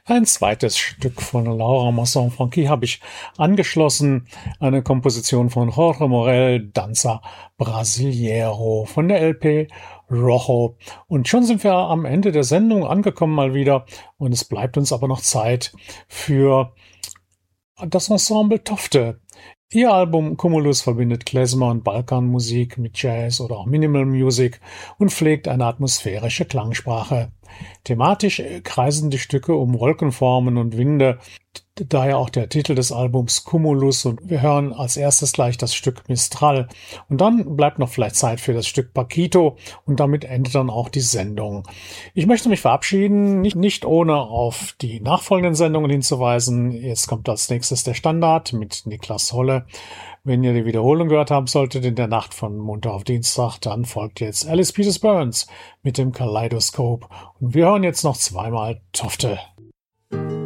Ein zweites Stück von Laura Masson-Franchi habe ich angeschlossen, eine Komposition von Jorge Morel, Danza Brasileiro von der LP Rojo. Und schon sind wir am Ende der Sendung angekommen mal wieder und es bleibt uns aber noch Zeit für das Ensemble Tofte. Ihr Album Cumulus verbindet Klezmer und Balkanmusik mit Jazz oder auch Minimal Music und pflegt eine atmosphärische Klangsprache. Thematisch kreisen die Stücke um Wolkenformen und Winde, daher auch der Titel des Albums Cumulus, und wir hören als erstes gleich das Stück Mistral und dann bleibt noch vielleicht Zeit für das Stück Paquito und damit endet dann auch die Sendung. Ich möchte mich verabschieden, nicht ohne auf die nachfolgenden Sendungen hinzuweisen. Jetzt kommt als nächstes der Standard mit Niklas Holle. Wenn ihr die Wiederholung gehört haben solltet in der Nacht von Montag auf Dienstag, dann folgt jetzt Alice Peters Burns mit dem Kaleidoskop. Und wir hören jetzt noch zweimal Tofte.